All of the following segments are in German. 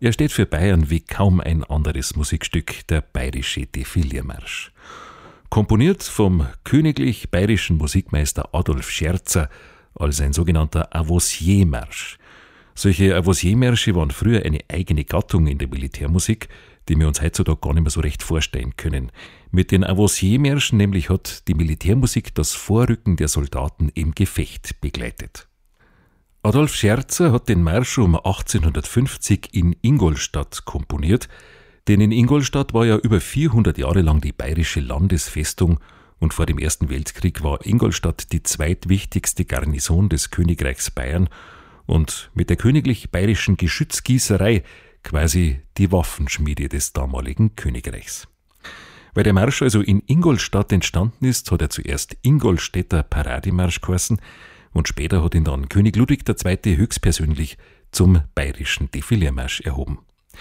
Er steht für Bayern wie kaum ein anderes Musikstück, der Bayerische Defiliermarsch. Komponiert vom königlich bayerischen Musikmeister Adolf Scherzer als ein sogenannter Avoisier-Marsch. Solche Avoisier-Märsche waren früher eine eigene Gattung in der Militärmusik, die wir uns heutzutage gar nicht mehr so recht vorstellen können. Mit den Avoisier-Märschen nämlich hat die Militärmusik das Vorrücken der Soldaten im Gefecht begleitet. Adolf Scherzer hat den Marsch um 1850 in Ingolstadt komponiert, denn in Ingolstadt war ja über 400 Jahre lang die bayerische Landesfestung und vor dem Ersten Weltkrieg war Ingolstadt die zweitwichtigste Garnison des Königreichs Bayern und mit der königlich bayerischen Geschützgießerei quasi die Waffenschmiede des damaligen Königreichs. Weil der Marsch also in Ingolstadt entstanden ist, hat er zuerst Ingolstädter Parademarsch geheißen und später hat ihn dann König Ludwig II. Höchstpersönlich zum bayerischen Defiliermarsch erhoben.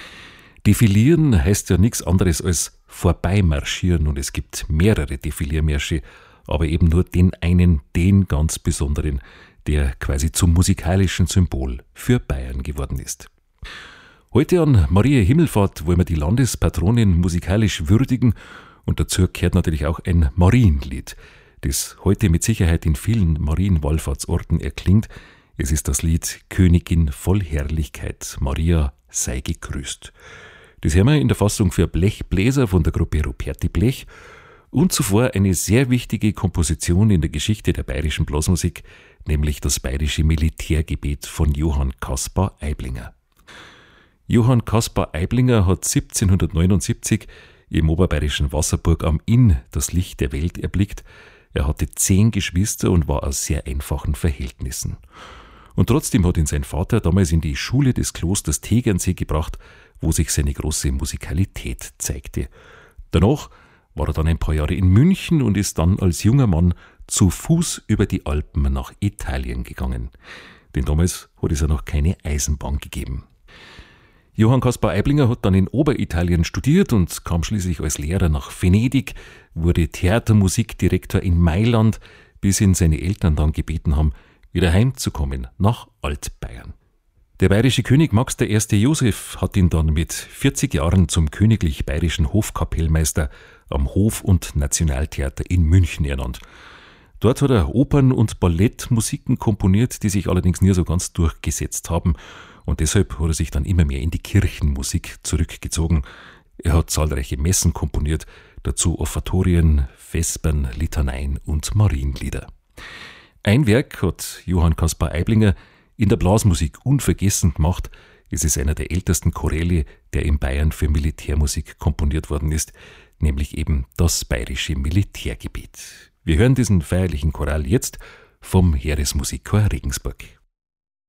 Defilieren heißt ja nichts anderes als vorbeimarschieren und es gibt mehrere Defiliermärsche, aber eben nur den einen, den ganz besonderen, der quasi zum musikalischen Symbol für Bayern geworden ist. Heute an Maria Himmelfahrt wollen wir die Landespatronin musikalisch würdigen und dazu gehört natürlich auch ein Marienlied, das heute mit Sicherheit in vielen Marienwallfahrtsorten erklingt. Es ist das Lied Königin voll Herrlichkeit, Maria sei gegrüßt. Das hören wir in der Fassung für Blechbläser von der Gruppe Ruperti Blech und zuvor eine sehr wichtige Komposition in der Geschichte der bayerischen Blasmusik, nämlich das bayerische Militärgebet von Johann Caspar Eiblinger. Johann Caspar Eiblinger hat 1779 im oberbayerischen Wasserburg am Inn das Licht der Welt erblickt. Er hatte 10 Geschwister und war aus sehr einfachen Verhältnissen. Und trotzdem hat ihn sein Vater damals in die Schule des Klosters Tegernsee gebracht, wo sich seine große Musikalität zeigte. Danach war er dann ein paar Jahre in München und ist dann als junger Mann zu Fuß über die Alpen nach Italien gegangen. Denn damals hat es ja noch keine Eisenbahn gegeben. Johann Caspar Eiblinger hat dann in Oberitalien studiert und kam schließlich als Lehrer nach Venedig, wurde Theatermusikdirektor in Mailand, bis ihn seine Eltern dann gebeten haben, wieder heimzukommen nach Altbayern. Der bayerische König Max I. Joseph hat ihn dann mit 40 Jahren zum königlich bayerischen Hofkapellmeister am Hof- und Nationaltheater in München ernannt. Dort hat er Opern- und Ballettmusiken komponiert, die sich allerdings nie so ganz durchgesetzt haben. Und deshalb hat er sich dann immer mehr in die Kirchenmusik zurückgezogen. Er hat zahlreiche Messen komponiert, dazu Offertorien, Vespern, Litaneien und Marienlieder. Ein Werk hat Johann Caspar Eiblinger in der Blasmusik unvergessen gemacht. Es ist einer der ältesten Choräle, der in Bayern für Militärmusik komponiert worden ist, nämlich eben das bayerische Militärgebet. Wir hören diesen feierlichen Choral jetzt vom Heeresmusikchor Regensburg.